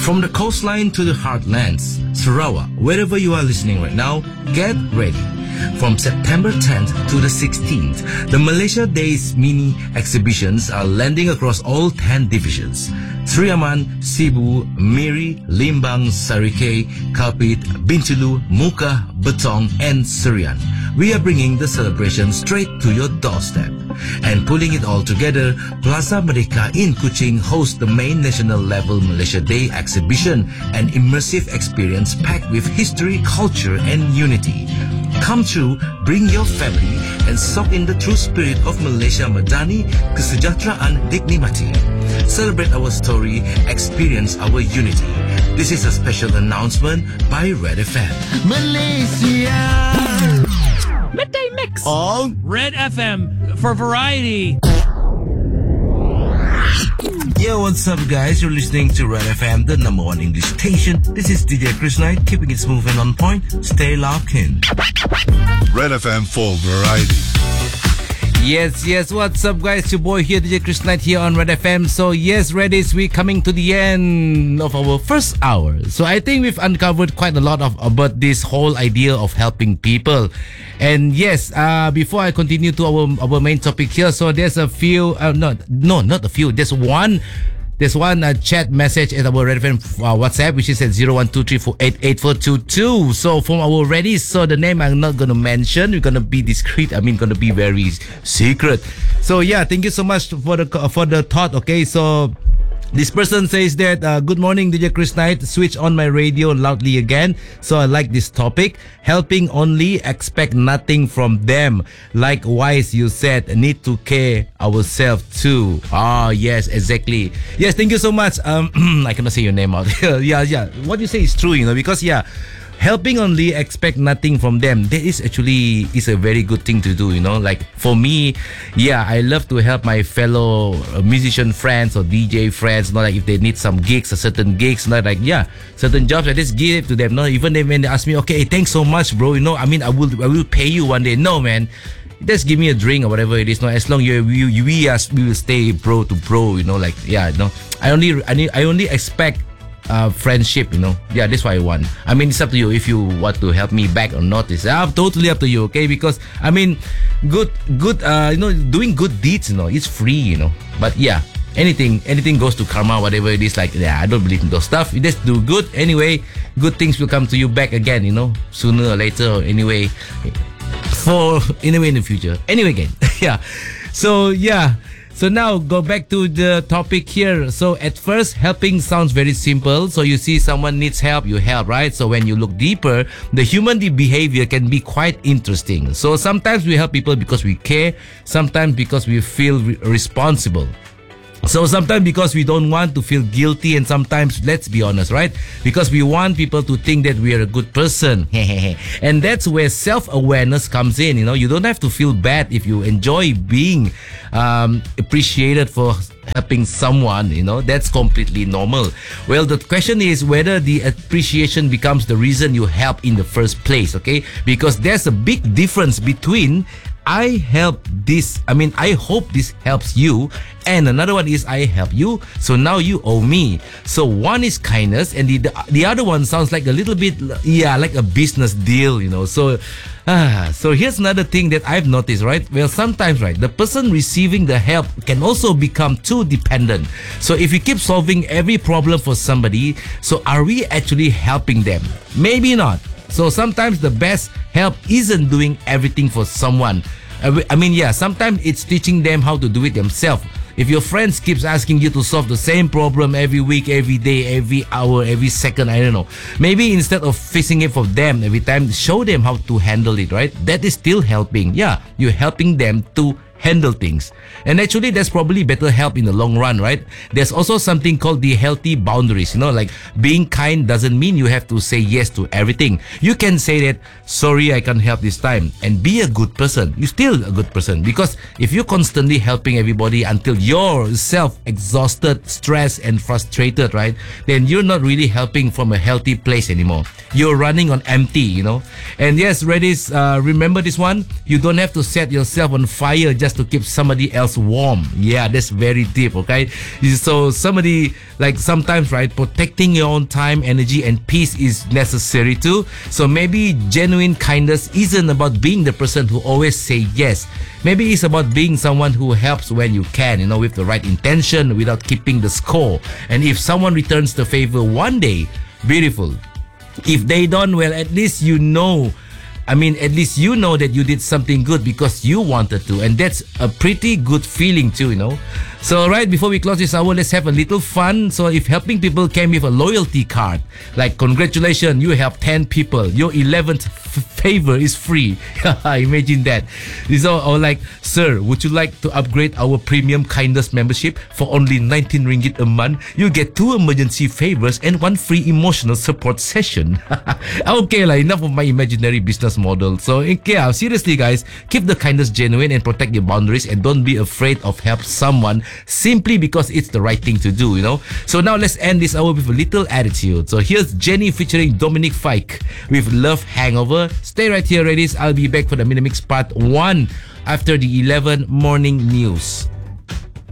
From the coastline to the heartlands, Sarawak, wherever you are listening right now, get ready. From September 10th to the 16th, the Malaysia Days mini exhibitions are landing across all 10 divisions. Triaman, Sibu, Miri, Limbang, Sarikei, Kapit, Bintulu, Muka, Betong, and Serian. We are bringing the celebration straight to your doorstep. And pulling it all together, Plaza Merdeka in Kuching hosts the main national level Malaysia Day exhibition, an immersive experience packed with history, culture, and unity. Come through, bring your family, and soak in the true spirit of Malaysia Madani, Kesejahteraan Diknikmati. Celebrate our story, experience our unity. This is a special announcement by Red FM. Malaysia! Midday Mix On Red FM for variety. Yo, what's up guys? You're listening to Red FM, the number one English station. This is DJ Chris Knight, keeping it smooth and on point. Stay locked in. Red FM for variety. Yes, what's up guys? Your boy here, DJ Chris Knight here on Red FM. So yes, Reddies, we're coming to the end of our first hour. So I think we've uncovered quite a lot about this whole idea of helping people. And yes, before I continue to our main topic here, so there's a few, not a few, there's one chat message at our Red FM WhatsApp, which is at 0123488422. So from our Reddies, so the name I'm not going to mention. We're going to be discreet. Going to be very secret. So yeah, thank you so much for the thought. Okay, so this person says that, good morning, DJ Chris Knight. Switch on my radio loudly again. So I like this topic. Helping only, expect nothing from them. Likewise, you said, need to care ourselves too. Ah, yes, exactly. Yes, thank you so much. I cannot say your name out here. Yeah. What you say is true, because helping only, expect nothing from them. That is actually a very good thing to do, Like for me, I love to help my fellow musician friends or DJ friends, like if they need some gigs or certain gigs, certain jobs, I just give it to them. Even when they ask me, okay, thanks so much, bro. I will pay you one day. No, man. Just give me a drink or whatever it is. No, as long we will stay bro to bro. I only expect friendship, that's what I want. It's up to you if you want to help me back or not. It's totally up to you, okay? Because good doing good deeds, it's free, But anything goes to karma, whatever it is. I don't believe in those stuff. You just do good anyway. Good things will come to you back again, sooner or later. Or in the future. Anyway, again, So now go back to the topic here. So at first, helping sounds very simple. So you see someone needs help, you help, right? So when you look deeper, the human behavior can be quite interesting. So sometimes we help people because we care, sometimes because we feel responsible. So sometimes because we don't want to feel guilty, and sometimes, let's be honest, right? Because we want people to think that we are a good person. And that's where self-awareness comes in. You don't have to feel bad if you enjoy being appreciated for helping someone. That's completely normal. Well, the question is whether the appreciation becomes the reason you help in the first place, okay? Because there's a big difference between I hope this helps you, and another one is I help you, so now you owe me. So one is kindness, and the other one sounds like a little bit like a business deal, So here's another thing that I've noticed, right? Well, sometimes, right, the person receiving the help can also become too dependent. So if you keep solving every problem for somebody, so are we actually helping them? Maybe not. So sometimes the best help isn't doing everything for someone. Sometimes it's teaching them how to do it themselves. If your friends keeps asking you to solve the same problem every week, every day, every hour, every second, I don't know. Maybe instead of fixing it for them every time, show them how to handle it, right? That is still helping. Yeah, you're helping them to handle things. And actually, that's probably better help in the long run, right? There's also something called the healthy boundaries. Like being kind doesn't mean you have to say yes to everything. You can say that, sorry, I can't help this time, and be a good person. You're still a good person, because if you're constantly helping everybody until you're self-exhausted, stressed, and frustrated, right? Then you're not really helping from a healthy place anymore. You're running on empty, And yes, Redis, remember this one? You don't have to set yourself on fire just just to keep somebody else warm. Yeah, that's very deep, okay? So somebody, like sometimes, right, protecting your own time, energy, and peace is necessary too. So maybe genuine kindness isn't about being the person who always say yes. Maybe it's about being someone who helps when you can, with the right intention, without keeping the score. And if someone returns the favor one day, beautiful. If they don't, well, at least you know that you did something good because you wanted to, and that's a pretty good feeling too, So right before we close this hour, let's have a little fun. So if helping people came with a loyalty card, like congratulations, you helped 10 people, your 11th favor is free. Imagine that. Or like, sir, would you like to upgrade our premium kindness membership for only 19 ringgit a month? You get 2 emergency favors and 1 free emotional support session. Okay, enough of my imaginary business model. So seriously guys, keep the kindness genuine and protect your boundaries, and don't be afraid of help someone simply because it's the right thing to do, So now let's end this hour with a little attitude. So here's Jenny featuring Dominic Fike with Love Hangover. Stay right here, ladies. I'll be back for the Minimix part 1 after the 11 morning news.